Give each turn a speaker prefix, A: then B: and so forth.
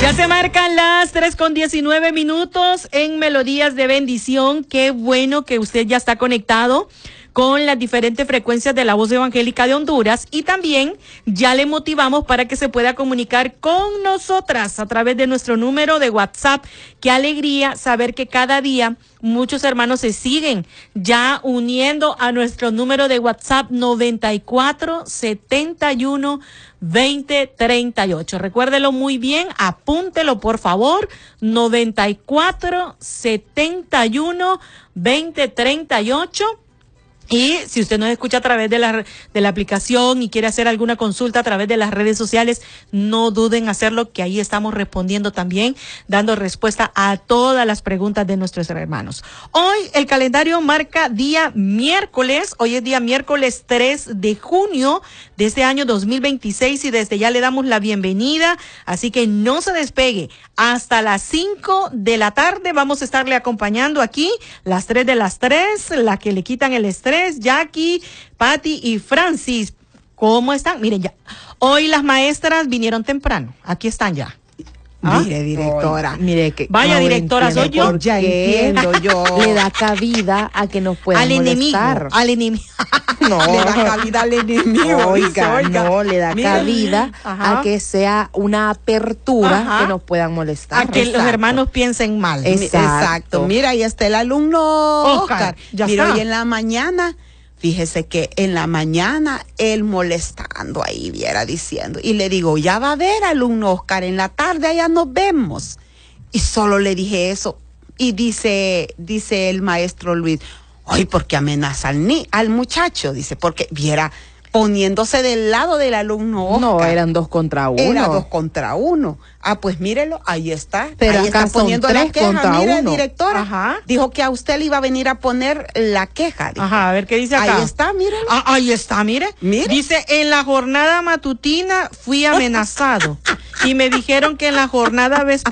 A: Ya se marcan las 3:19 en Melodías de Bendición. Qué bueno que usted ya está conectado con las diferentes frecuencias de la Voz Evangélica de Honduras, y también ya le motivamos para que se pueda comunicar con nosotras a través de nuestro número de WhatsApp. Qué alegría saber que cada día muchos hermanos se siguen ya uniendo a nuestro número de WhatsApp 94712038. Recuérdelo muy bien, apúntelo por favor, 94712038. Y si usted nos escucha a través de la aplicación y quiere hacer alguna consulta a través de las redes sociales, no duden en hacerlo, que ahí estamos respondiendo también, dando respuesta a todas las preguntas de nuestros hermanos. Hoy el calendario marca día miércoles. Hoy es día miércoles 3 de junio de este año 2026, y desde ya le damos la bienvenida. Así que no se despegue. Hasta las 5 de la tarde vamos a estarle acompañando aquí, las 3 de las 3, la que le quitan el estrés, Jackie, Patty y Francis. ¿Cómo están? Miren, ya hoy las maestras vinieron temprano. Aquí están ya.
B: Mire, directora.
A: Mire que vaya, directora, soy yo.
B: Ya entiendo yo.
C: Le da cabida a que nos puedan molestar.
A: Al enemigo.
B: No, le da cabida al enemigo.
C: Oiga, no, le da cabida a que sea una apertura que nos puedan molestar.
A: A que los hermanos piensen mal.
B: Exacto. Mira, ahí está el alumno Oscar.
A: Ya
B: Mira,
A: está.
B: hoy en la mañana, fíjese que en la mañana él molestando ahí, viera diciendo. Y le digo, ya va a ver, alumno Oscar, en la tarde allá nos vemos. Y solo le dije eso. Y dice el maestro Luis, ay, ¿por qué amenaza al muchacho? Dice, porque viera poniéndose del lado del alumno Oscar.
C: No, eran 2 contra 1.
B: Era 2 contra 1. Ah, pues mírelo, ahí está.
C: Pero
B: ahí
C: acá
B: está poniendo
C: son 3
B: la queja.
C: contra
B: Mire,
C: 1.
B: directora.
A: Ajá.
B: Dijo que a usted le iba a venir a poner la queja. Dijo.
A: Ajá, a ver qué dice acá.
B: Ahí está, mírelo.
A: Ahí está, mire. Dice, en la jornada matutina fui amenazado y me dijeron que en la jornada vespertina